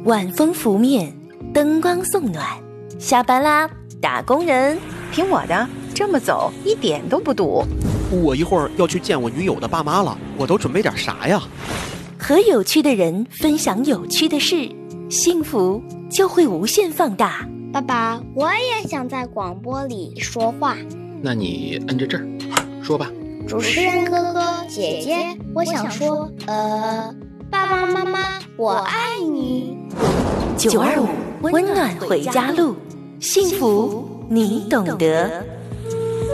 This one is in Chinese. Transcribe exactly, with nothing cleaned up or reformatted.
晚风拂面，灯光送暖。下班啦，打工人， 听我的，这么走一点都不堵。 我一会儿要去见我女友的爸妈了，我都准备点啥呀？ 和有趣的人分享有趣的事，幸福就会无限放大。 爸爸，我也想在广播里说话。 那你摁着这儿说吧。 主持人哥哥姐姐，我想说，呃，爸爸妈妈，我爱你。 九二五温暖回家路，幸福你懂得。